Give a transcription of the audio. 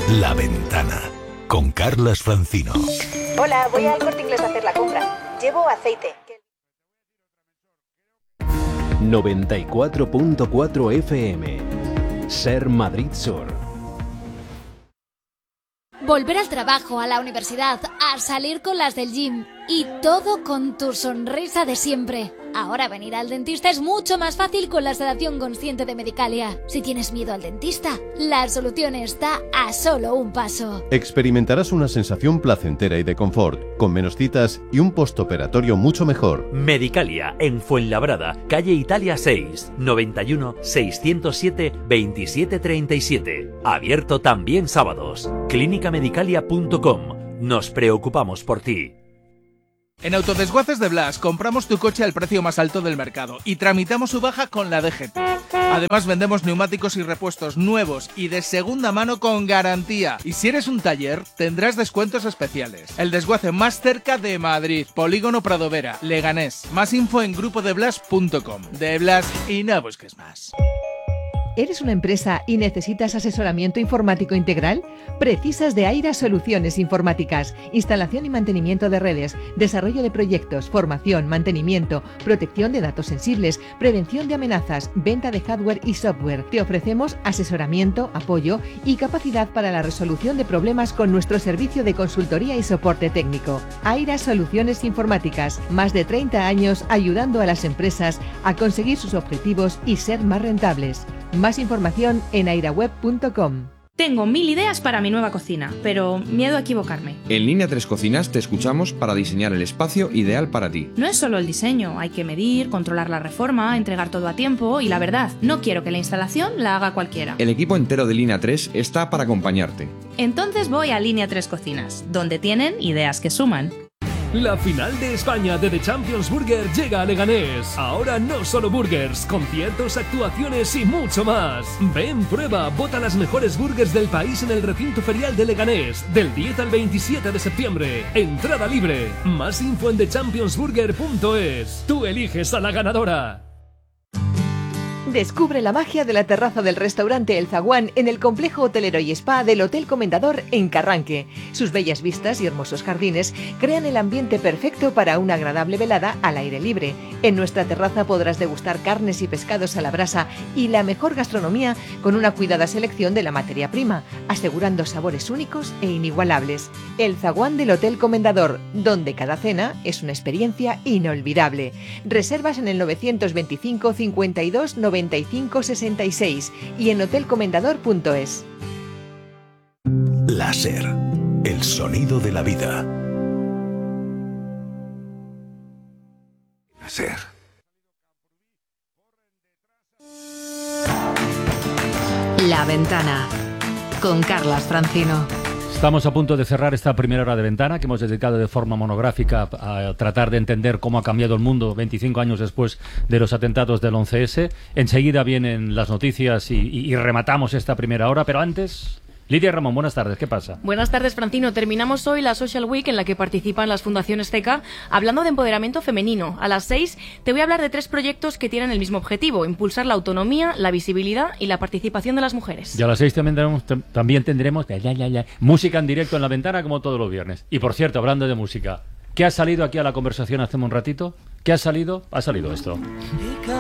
La Ventana, con Carlas Francino. Hola, voy al Corte Inglés a hacer la compra. Llevo aceite. 94.4 FM. Ser Madrid Sur. Volver al trabajo, a la universidad, a salir con las del gym y todo con tu sonrisa de siempre. Ahora venir al dentista es mucho más fácil con la sedación consciente de Medicalia. Si tienes miedo al dentista, la solución está a solo un paso. Experimentarás una sensación placentera y de confort, con menos citas y un postoperatorio mucho mejor. Medicalia, en Fuenlabrada, calle Italia 6, 91 607 2737. Abierto también sábados. Clínicamedicalia.com. Nos preocupamos por ti. En Autodesguaces de Blas compramos tu coche al precio más alto del mercado y tramitamos su baja con la DGT. Además vendemos neumáticos y repuestos nuevos y de segunda mano con garantía. Y si eres un taller, tendrás descuentos especiales. El desguace más cerca de Madrid, Polígono Pradovera, Leganés. Más info en grupodeblas.com. De Blas y no busques más. ¿Eres una empresa y necesitas asesoramiento informático integral? Precisas de Aira Soluciones Informáticas, instalación y mantenimiento de redes, desarrollo de proyectos, formación, mantenimiento, protección de datos sensibles, prevención de amenazas, venta de hardware y software. Te ofrecemos asesoramiento, apoyo y capacidad para la resolución de problemas con nuestro servicio de consultoría y soporte técnico. Aira Soluciones Informáticas, más de 30 años ayudando a las empresas a conseguir sus objetivos y ser más rentables. Más información en airaweb.com. Tengo 1000 ideas para mi nueva cocina, pero miedo a equivocarme. En Línea 3 Cocinas te escuchamos para diseñar el espacio ideal para ti. No es solo el diseño, hay que medir, controlar la reforma, entregar todo a tiempo y la verdad, no quiero que la instalación la haga cualquiera. El equipo entero de Línea 3 está para acompañarte. Entonces voy a Línea 3 Cocinas, donde tienen ideas que suman. La final de España de The Champions Burger llega a Leganés. Ahora no solo burgers, conciertos, actuaciones y mucho más. Ven, prueba, vota las mejores burgers del país en el recinto ferial de Leganés, del 10 al 27 de septiembre. Entrada libre. Más info en thechampionsburger.es. Tú eliges a la ganadora. Descubre la magia de la terraza del restaurante El Zaguán en el complejo hotelero y spa del Hotel Comendador en Carranque. Sus bellas vistas y hermosos jardines crean el ambiente perfecto para una agradable velada al aire libre. En nuestra terraza podrás degustar carnes y pescados a la brasa y la mejor gastronomía con una cuidada selección de la materia prima, asegurando sabores únicos e inigualables. El Zaguán del Hotel Comendador, donde cada cena es una experiencia inolvidable. Reservas en el 925 52 95 66 y en hotelcomendador.es. Láser, el sonido de la vida. Láser. La Ventana, con Carlas Francino. Estamos a punto de cerrar esta primera hora de Ventana que hemos dedicado de forma monográfica a tratar de entender cómo ha cambiado el mundo 25 años después de los atentados del 11S. Enseguida vienen las noticias y rematamos esta primera hora, pero antes... Lidia Ramón, buenas tardes, ¿qué pasa? Buenas tardes, Francino. Terminamos hoy la Social Week en la que participan las fundaciones CECA hablando de empoderamiento femenino. A las 6 te voy a hablar de 3 proyectos que tienen el mismo objetivo: impulsar la autonomía, la visibilidad y la participación de las mujeres. Y a las 6 también tendremos música en directo en La Ventana como todos los viernes. Y por cierto, hablando de música, ¿qué ha salido aquí a la conversación hace un ratito? ¿Qué ha salido? Ha salido esto.